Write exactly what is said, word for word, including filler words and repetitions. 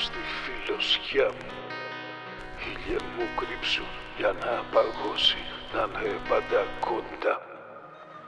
στη φιλοσιά μου. Ήλιε μου κρύψου για να παγώσει, να είναι πάντα κοντά.